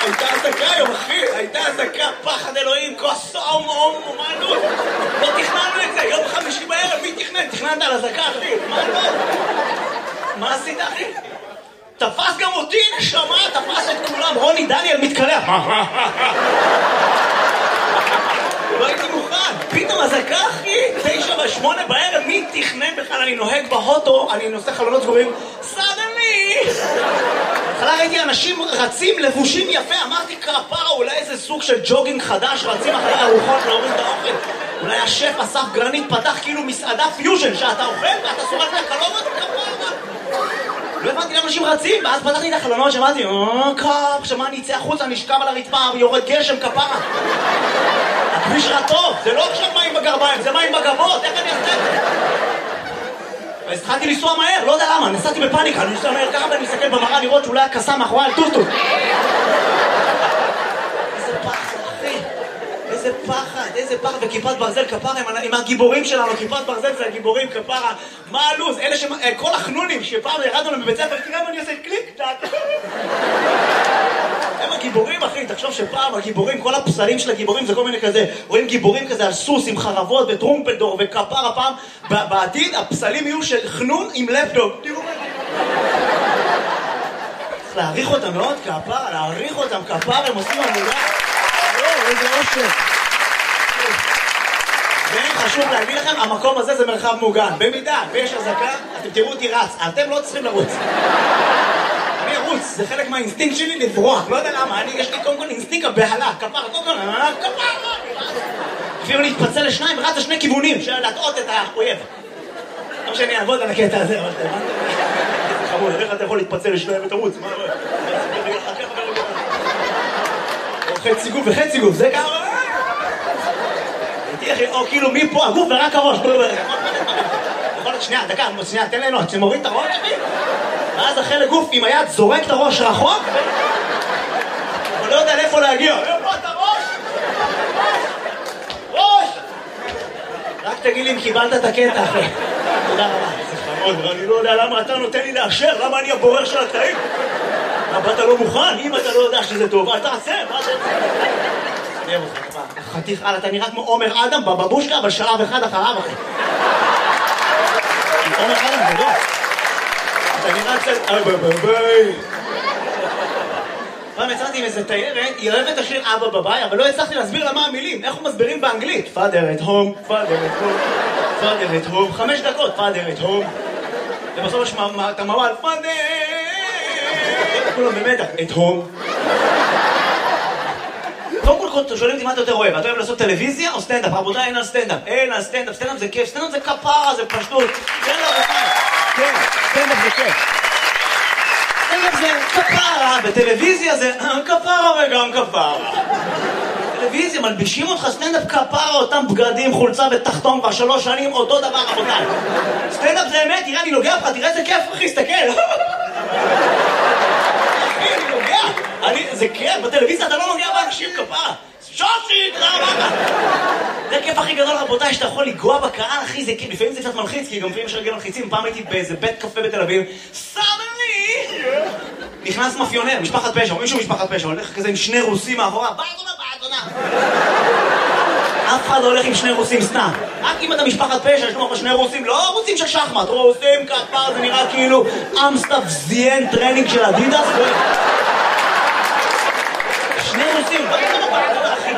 הייתה עסקה היום, אחי, הייתה עסקה, פחד אלוהים, כוס אומנות. לא תכננו את זה, יום חמישי בערב, מי תכנן? תכננת על עסקה, אחי, מה לא? מה עשית, אחי? תפס גם אותי, נשמה, תפס את כולם, רוני דניאל מתקלח. לא הייתי מוכן, פתאום עסקה, אחי, 9:08 בערב, מי תכנן בכלל? אני נוהג בהוטו, אני נושא חלונות סגורים, סדני! בהתחלה ראיתי אנשים רצים לבושים יפה, אמרתי כפרה, אולי איזה סוג של ג'וגינג חדש, רצים אחרי ארוחות להוריד את האוכל. אולי השף אסף גרנית פתח כאילו מסעדה פיוז'ן, שאתה אוכל ואתה סורק מהחלונות, כפרה. לא הבנתי למה אנשים רצים, ואז פתחתי את החלונות, שמעתי, קאפ, שמה אני אצא החוצה, אני אשכב על הרצפה, יורד גשם, כפרה. הכביש רע טוב, זה לא עכשיו מים בגרביים, זה מים בגבות, איך אני אעשה את זה? אז התחלתי לנסוע מהר, לא יודע למה, נסעתי בפאניקה, אני נוסע מהר ככה ואני מסתכל במראה לראות שאולי הקסם מאחורי על טוטוט. איזה פחד, אחי, איזה פחד, וכיפת ברזל כפרה עם הגיבורים שלנו, כיפת ברזל זה הגיבורים כפרה, מה הלו"ז? אלה כל החנונים שפעם ירדנו להם בבית ספר, תראה מה אני עושה קליק, הם הגיבורים, אחי, תחשוב שפעם הגיבורים, כל הפסלים של הגיבורים זה כל מיני כזה, רואים גיבורים כזה על סוס עם חרבות וטרומפלדור וכפרה פעם, בעתיד הפסלים יהיו של חנון עם לפטופ. תראו מה זה. צריך להעריך אותם מאוד, כפרה, להעריך אותם, כפרה, הם עושים עמולה. איזה אושר. חשוב להגיד לכם, המקום הזה זה מרחב מוגן. במידה ויש הזקה, אתם תראו אותי רץ, אתם לא צריכים לרוץ. אני ארוץ, זה חלק מהאינסטינקט שלי לברוח, לא יודע למה, יש לי קודם כל אינסטינקט הבהלה, כפרה, כפרה, אפילו להתפצל לשניים, רץ לשני כיוונים, של להטעות את האויב. לא שאני אעבוד על הקטע הזה, אבל זה חמוד, איך אתה יכול להתפצל לשניים ותרוץ? מה? חצי גוף וחצי גוף, זה ככה? או כאילו מפה, הגוף ורק הראש. יכול להיות שנייה, דקה, תן לנו, שמוריד את הראש, ואז החלק גוף עם היד זורק את הראש רחוק, אבל לא יודע לאיפה להגיע. איפה את הראש? ראש! רק תגיד לי אם קיבלת את הקטע אחרי. תודה רבה. זה חמוד, אני לא יודע למה אתה נותן לי לאשר, למה אני הבורר של הקטעים? למה אתה לא מוכן? אם אתה לא יודע שזה טוב, אתה עשה, מה זה? נראה אותך, חתיך על, אתה נראה כמו עומר אדם בבבושקה, אבל שלב אחד אחריו, אחי. עומר אדם זה לא. אתה נראה קצת... ביי. פעם יצאתי עם איזה תיירת, היא אוהבת את השיר אבא בביי, אבל לא הצלחתי להסביר לה מה המילים, איך הוא מסבירים באנגלית. Father at home, Father at home, Father at home, 5 דקות, Father at home. ובסוף יש את המעל, Father! כולם במתח, at home. קודם כל שואלים אותי מה אתה יותר אוהב, אתה אוהב לעשות טלוויזיה או סטנדאפ? רבותיי, אין על סטנדאפ, סטנדאפ זה כיף, סטנדאפ זה כפרה, זה פשטות. כן, סטנדאפ זה כיף. סטנדאפ זה כפרה, בטלוויזיה זה כפרה וגם כפרה. טלוויזיה, מלבישים אותך סטנדאפ כפרה, אותם בגדים, חולצה ותחתון כבר 3 שנים, אותו דבר, רבותיי. סטנדאפ זה אמת, תראה, אני נוגע לך, תראה איזה כיף, אחי, סתכל. זה כיף, בטלוויזיה אתה לא נוגע באנשים כפרה. שושי, תודה רבה. זה הכיף הכי גדול, רבותיי, שאתה יכול לגוע בקהל, אחי, זה כיף. לפעמים זה קצת מלחיץ, כי גם לפעמים יש רגל מלחיצים. פעם הייתי באיזה בית קפה בתל אביב, סדני! נכנס מאפיונר, משפחת פשע, או מישהו משפחת פשע, הולך כזה עם 2 רוסים מאחורה, בעדונה. אף אחד לא הולך עם 2 רוסים סתם. רק אם אתה משפחת פשע, יש לנו 2 רוסים, לא רוסים של שחמט, רוסים כפר, זה נראה כאילו אמסטאפ זיין טרנינג של אדידס. 2 רוסים, בעדונה, אחי,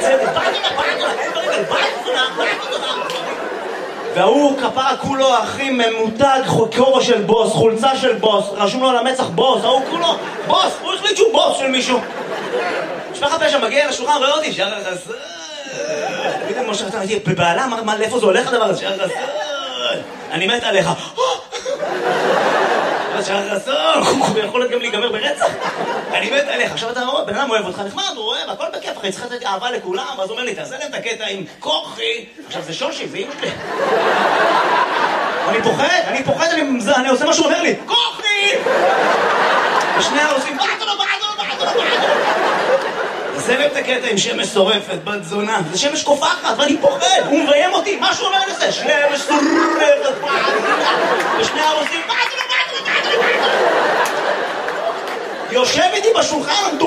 בעדונה. והוא כפרה כולו, אחי, ממותג, כובע של בוס, חולצה של בוס, רשום לו על המצח בוס, ההוא כולו, בוס, הוא החליט שהוא בוס של מישהו. משפחת פשע מגיע לשולחן, רואה אותי, שער החסר. פתאום משה חתם, הייתי בבעלה, אמר, לאיפה זה הולך הדבר הזה? שער החסר. אני מת עליך. שער החסר, הוא יכול להיות גם להיגמר ברצח. אני מת עליך, עכשיו אתה רואה, בן אדם אוהב אותך, נחמד, הוא אוהב, הכל בכיף, אחי, צריך לתת אהבה לכולם, ואז הוא אומר לי, תעשה להם את הקטע עם כוחי. עכשיו זה שושי, זה אמא שלי. אני פוחד, אני עושה מה שהוא אומר לי, כוחי! ושני עושים, בעדונה. זה להם את הקטע עם שמש שורפת, בת זונה, זה שמש קופחת, ואני פוחד, הוא מביים אותי, מה שהוא אומר לזה? שמש שורפת, בעדונה, ושני עושים, בעדונה. יושב איתי בשולחן,